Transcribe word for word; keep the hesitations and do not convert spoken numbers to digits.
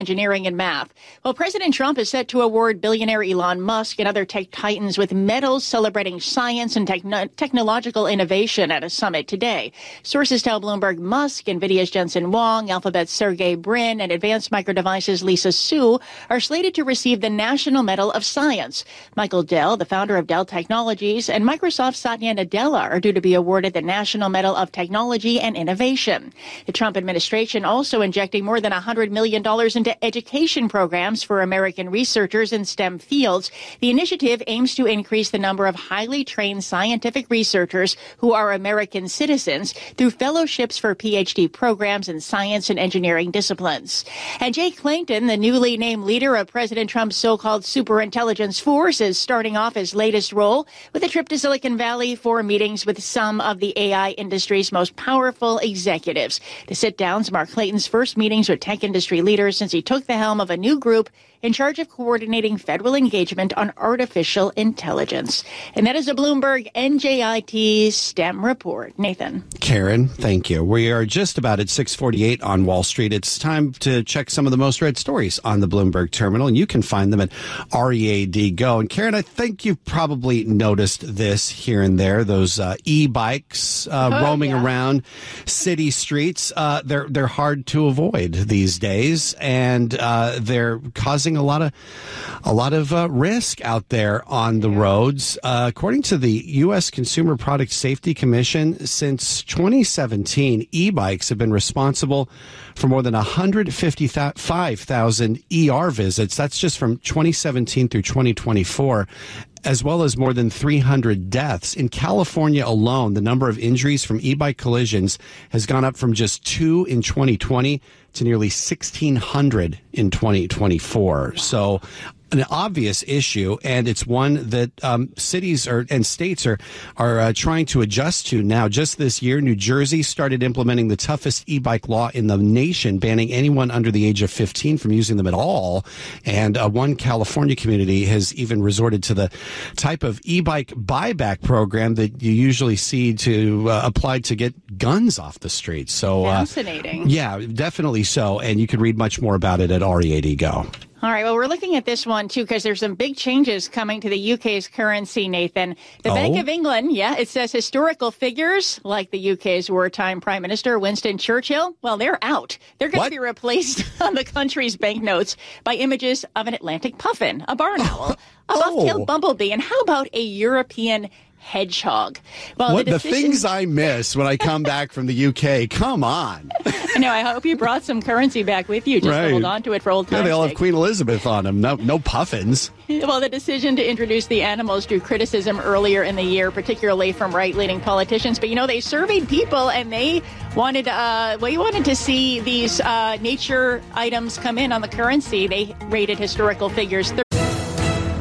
engineering and math. Well, President Trump is set to award billionaire Elon Musk and other tech titans with medals celebrating science and techno- technological innovation at a summit today. Sources tell Bloomberg Musk, NVIDIA's Jensen Huang, Alphabet's Sergey Brin, and Advanced Micro Devices' Lisa Su are slated to receive the National Medal of Science. Michael Dell, the founder of Dell Technologies, and Microsoft's Satya Nadella are due to be awarded the National Medal of Technology and Innovation. The Trump administration also injecting more than one hundred million dollars into education programs for American researchers in STEM fields. The initiative aims to increase the number of highly trained scientific researchers who are American citizens through fellowships for P H D programs in science and engineering disciplines. And Jay Clayton, the newly named leader of President Trump's so-called superintelligence force, is starting off his latest role with a trip to Silicon Valley for meetings with some of the A I industry's most powerful executives. The sit-downs mark Clayton's first meetings with tech industry leaders since he took the helm of a new group in charge of coordinating federal engagement on artificial intelligence. And that is a Bloomberg N J I T STEM report. Nathan. Karen, thank you. We are just about at six forty-eight on Wall Street. It's time to check some of the most read stories on the Bloomberg terminal, and you can find them at R E A D Go. And Karen, I think you've probably noticed this here and there, those uh, e-bikes uh, oh, roaming yeah. around city streets. Uh, they're, they're hard to avoid these days, and uh, they're causing a lot of a lot of uh, risk out there on the roads. Uh, according to the U S Consumer Product Safety Commission, since twenty seventeen, e-bikes have been responsible for more than one hundred fifty-five thousand E R visits. That's just from twenty seventeen through twenty twenty-four. As well as more than three hundred deaths. In California alone, the number of injuries from e-bike collisions has gone up from just two in twenty twenty to nearly sixteen hundred in twenty twenty-four. So an obvious issue, and it's one that um, cities are, and states are are uh, trying to adjust to now. Just this year, New Jersey started implementing the toughest e-bike law in the nation, banning anyone under the age of fifteen from using them at all. And uh, one California community has even resorted to the type of e-bike buyback program that you usually see to uh, apply to get guns off the streets. So fascinating. Uh, yeah, definitely so. And you can read much more about it at R E A D Go. All right. Well, we're looking at this one, too, because there's some big changes coming to the U K's currency, Nathan. The oh. Bank of England, yeah, it says historical figures like the U K's wartime Prime Minister Winston Churchill, well, they're out. They're going to be replaced on the country's banknotes by images of an Atlantic puffin, a barn owl, a buff-tailed oh. bumblebee, and how about a European hedgehog? Well, what the, decision... the things I miss when I come back from the U K. Come on. I know. I hope you brought some currency back with you just right. to hold on to it for old times' Yeah, they all sake. have Queen Elizabeth on them. No, no puffins. Well, the decision to introduce the animals drew criticism earlier in the year, particularly from right-leaning politicians. But, you know, they surveyed people, and they wanted, uh, well, you wanted to see these uh, nature items come in on the currency. They rated historical figures